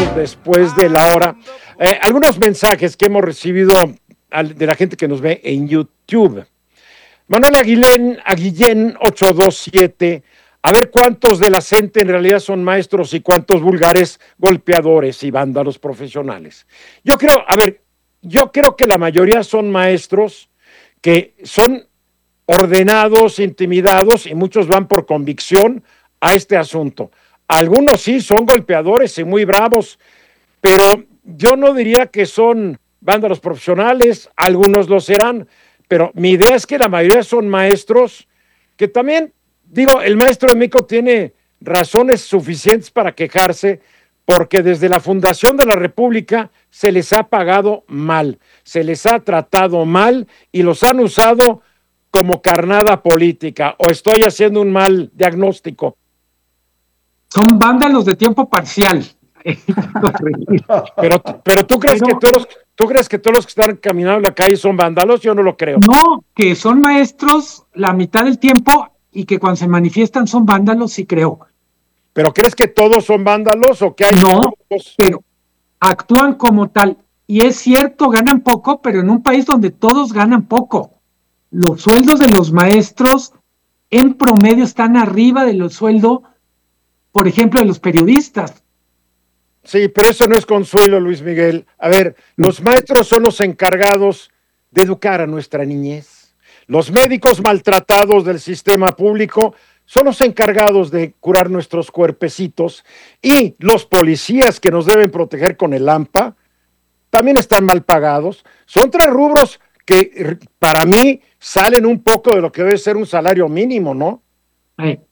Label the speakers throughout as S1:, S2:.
S1: después de la hora. Algunos mensajes que hemos recibido de la gente que nos ve en YouTube. Manuel Aguillén 827. A ver cuántos de la gente en realidad son maestros y cuántos vulgares golpeadores y vándalos profesionales. Yo creo que la mayoría son maestros que son ordenados, intimidados, y muchos van por convicción a este asunto. Algunos sí son golpeadores y muy bravos, pero yo no diría que son vándalos profesionales, algunos lo serán, pero mi idea es que la mayoría son maestros que también, digo, el maestro de México tiene razones suficientes para quejarse, porque desde la fundación de la República se les ha pagado mal, se les ha tratado mal y los han usado como carnada política. ¿O estoy haciendo un mal diagnóstico?
S2: Son vándalos de tiempo parcial.
S1: pero ¿tú crees que todos los que están caminando en la calle son vándalos? Yo no lo creo.
S2: No, que son maestros la mitad del tiempo y que cuando se manifiestan son vándalos, sí creo.
S1: ¿Pero crees que todos son vándalos o que hay
S2: No,
S1: grupos?
S2: pero actúan como tal. Y es cierto, ganan poco, pero en un país donde todos ganan poco. Los sueldos de los maestros en promedio están arriba de los sueldos, por ejemplo, de los periodistas.
S1: Sí, pero eso no es consuelo, Luis Miguel. A ver, los maestros son los encargados de educar a nuestra niñez. Los médicos maltratados del sistema público son los encargados de curar nuestros cuerpecitos, y los policías que nos deben proteger con el AMPA también están mal pagados. Son tres rubros que para mí salen un poco de lo que debe ser un salario mínimo, ¿no?
S2: Hay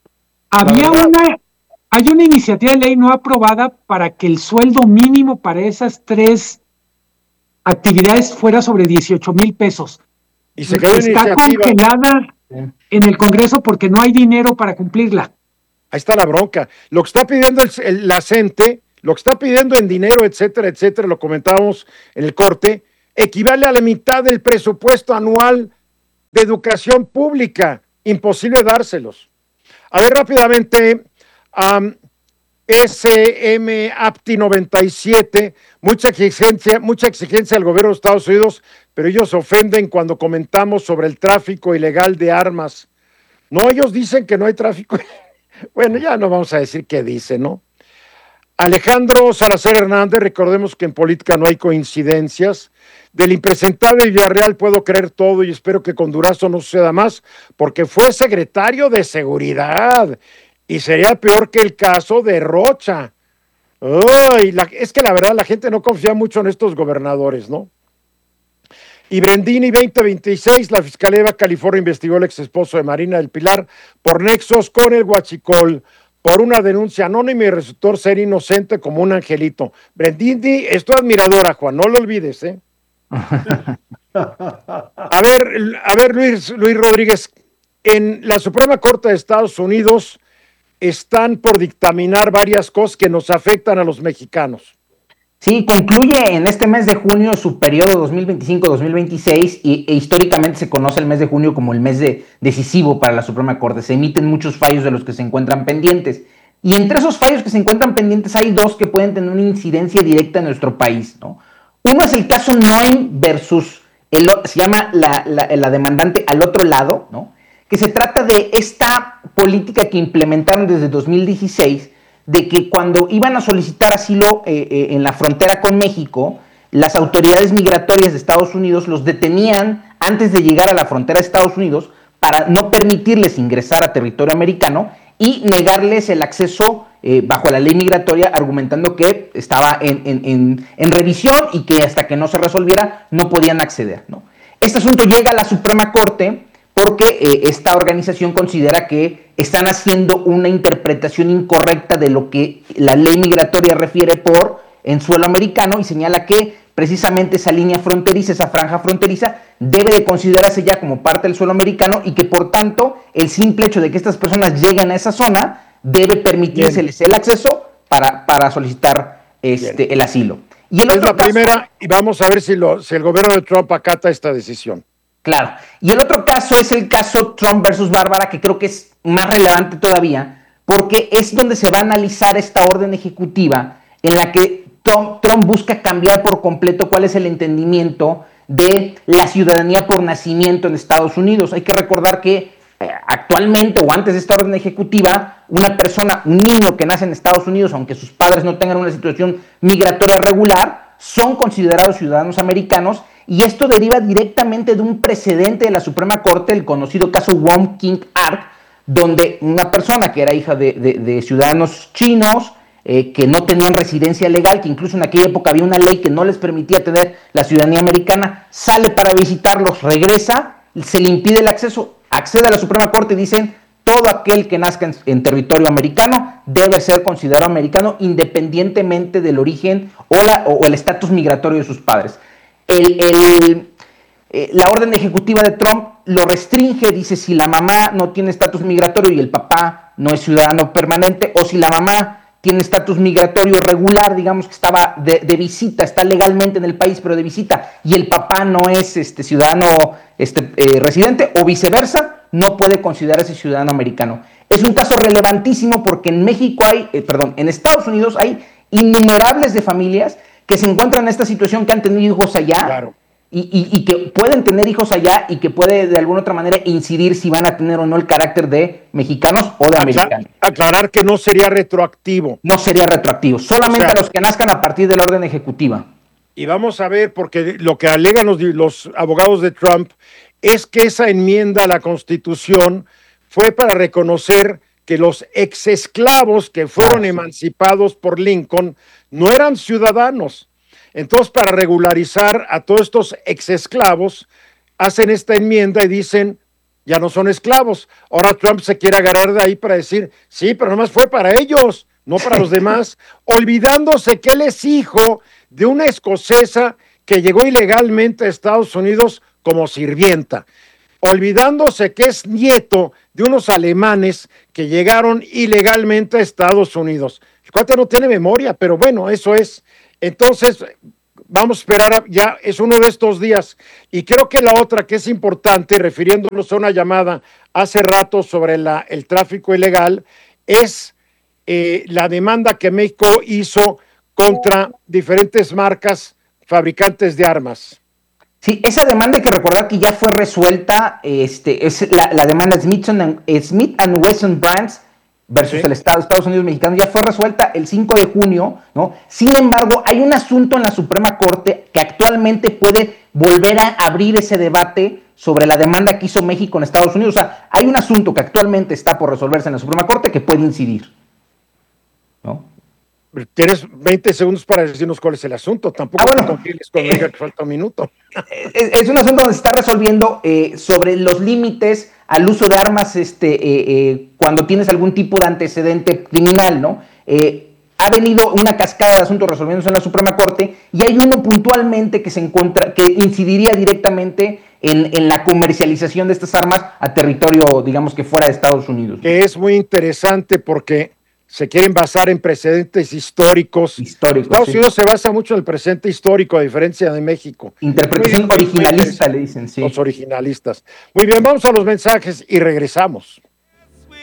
S2: una iniciativa de ley no aprobada para que el sueldo mínimo para esas tres actividades fuera sobre 18,000 pesos.
S1: Y se quedó
S2: Está congelada en el Congreso porque no hay dinero para cumplirla.
S1: Ahí está la bronca. Lo que está pidiendo la CENTE, lo que está pidiendo en dinero, etcétera, etcétera, lo comentábamos en el corte, equivale a la mitad del presupuesto anual de educación pública. Imposible dárselos. A ver, rápidamente, SM Apti 97, mucha exigencia al gobierno de Estados Unidos, pero ellos ofenden cuando comentamos sobre el tráfico ilegal de armas. No, ellos dicen que no hay tráfico. Bueno, ya no vamos a decir qué dice, ¿no? Alejandro Salazar Hernández, recordemos que en política no hay coincidencias. Del impresentable Villarreal puedo creer todo y espero que con Durazo no suceda más, porque fue secretario de Seguridad y sería peor que el caso de Rocha. Es que la verdad la gente no confía mucho en estos gobernadores, ¿no? Y Brendini 2026, la Fiscalía de Baja California investigó al ex esposo de Marina del Pilar por nexos con el Huachicol, por una denuncia anónima, y resultó ser inocente como un angelito. Brendini es tu admiradora, Juan, no lo olvides, ¿eh? A ver, Luis Rodríguez, en la Suprema Corte de Estados Unidos están por dictaminar varias cosas que nos afectan a los mexicanos.
S3: Sí, concluye en este mes de junio su periodo 2025-2026 e históricamente se conoce el mes de junio como el mes decisivo para la Suprema Corte. Se emiten muchos fallos de los que se encuentran pendientes. Y entre esos fallos que se encuentran pendientes hay dos que pueden tener una incidencia directa en nuestro país, ¿no? Uno es el caso Noem versus, se llama la demandante al otro lado, ¿no? Que se trata de esta política que implementaron desde 2016, de que cuando iban a solicitar asilo en la frontera con México, las autoridades migratorias de Estados Unidos los detenían antes de llegar a la frontera de Estados Unidos para no permitirles ingresar a territorio americano y negarles el acceso bajo la ley migratoria, argumentando que estaba en revisión y que hasta que no se resolviera no podían acceder, ¿no? Este asunto llega a la Suprema Corte porque esta organización considera que están haciendo una interpretación incorrecta de lo que la ley migratoria refiere en suelo americano, y señala que precisamente esa línea fronteriza, esa franja fronteriza, debe de considerarse ya como parte del suelo americano, y que por tanto el simple hecho de que estas personas lleguen a esa zona debe permitírseles el acceso para solicitar el asilo. Y
S1: es la primera, y vamos a ver si el gobierno de Trump acata esta decisión.
S3: Claro. Y el otro caso es el caso Trump versus Bárbara, que creo que es más relevante todavía, porque es donde se va a analizar esta orden ejecutiva en la que Trump busca cambiar por completo cuál es el entendimiento de la ciudadanía por nacimiento en Estados Unidos. Hay que recordar que actualmente o antes de esta orden ejecutiva, una persona, un niño que nace en Estados Unidos, aunque sus padres no tengan una situación migratoria regular, son considerados ciudadanos americanos, y esto deriva directamente de un precedente de la Suprema Corte, el conocido caso Wong King Ark, donde una persona que era hija de ciudadanos chinos, que no tenían residencia legal, que incluso en aquella época había una ley que no les permitía tener la ciudadanía americana, sale para visitarlos, regresa, se le impide el acceso, accede a la Suprema Corte y dicen: todo aquel que nazca en territorio americano debe ser considerado americano independientemente del origen o el estatus migratorio de sus padres. La orden ejecutiva de Trump lo restringe, dice: si la mamá no tiene estatus migratorio y el papá no es ciudadano permanente, o si la mamá tiene estatus migratorio regular, digamos que estaba de visita, está legalmente en el país pero de visita, y el papá no es ciudadano residente, o viceversa, no puede considerarse ciudadano americano. Es un caso relevantísimo porque en en Estados Unidos hay innumerables de familias que se encuentran en esta situación, que han tenido hijos allá.
S1: Claro.
S3: Y que pueden tener hijos allá y que puede de alguna otra manera incidir si van a tener o no el carácter de mexicanos o de americanos.
S1: Aclarar que no sería retroactivo.
S3: No sería retroactivo, solamente a los que nazcan a partir de la orden ejecutiva.
S1: Y vamos a ver, porque lo que alegan los abogados de Trump es que esa enmienda a la Constitución fue para reconocer que los exesclavos que fueron emancipados por Lincoln no eran ciudadanos. Entonces, para regularizar a todos estos exesclavos, hacen esta enmienda y dicen: ya no son esclavos. Ahora Trump se quiere agarrar de ahí para decir: sí, pero nomás fue para ellos, no para los demás, olvidándose que él es hijo de una escocesa que llegó ilegalmente a Estados Unidos como sirvienta, olvidándose que es nieto de unos alemanes que llegaron ilegalmente a Estados Unidos. El cuate no tiene memoria, pero bueno, eso es. Entonces, vamos a esperar, ya es uno de estos días. Y creo que la otra que es importante, refiriéndonos a una llamada hace rato sobre el tráfico ilegal, es la demanda que México hizo contra diferentes marcas fabricantes de armas.
S3: Sí, esa demanda hay que recordar que ya fue resuelta, es la demanda Smith & Wesson Brands versus el Estados Unidos mexicano, ya fue resuelta el 5 de junio, ¿no? Sin embargo, hay un asunto en la Suprema Corte que actualmente puede volver a abrir ese debate sobre la demanda que hizo México en Estados Unidos. O sea, hay un asunto que actualmente está por resolverse en la Suprema Corte que puede incidir, ¿no?
S1: Tienes 20 segundos para decirnos cuál es el asunto. Tampoco te confíes conmigo que falta un minuto.
S3: Es un asunto donde se está resolviendo sobre los límites al uso de armas cuando tienes algún tipo de antecedente criminal, ¿no? Ha venido una cascada de asuntos resolviéndose en la Suprema Corte, y hay uno puntualmente que incidiría directamente en la comercialización de estas armas a territorio, digamos que fuera de Estados Unidos.
S1: Que es muy interesante porque se quieren basar en precedentes históricos. Estados Unidos se basa mucho en el presente histórico, a diferencia de México.
S3: Interpretación originalista, le dicen, sí.
S1: Los originalistas. Muy bien, vamos a los mensajes y regresamos.